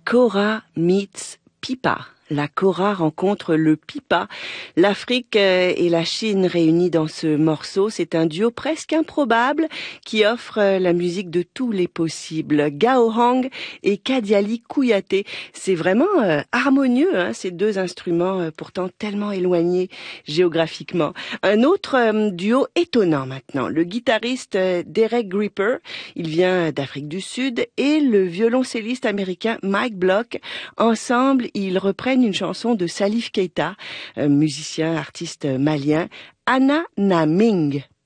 Kora meets Pipa. La Kora rencontre le Pipa. L'Afrique et la Chine réunies dans ce morceau, c'est un duo presque improbable qui offre la musique de tous les possibles. Gao Hang et Kadiali Kouyaté. C'est vraiment harmonieux, ces deux instruments pourtant tellement éloignés géographiquement. Un autre duo étonnant maintenant. Le guitariste Derek Gripper, il vient d'Afrique du Sud, et le violoncelliste américain Mike Block. Ensemble, ils reprennent une chanson de Salif Keita, musicien, artiste malien, Anna Na Ming.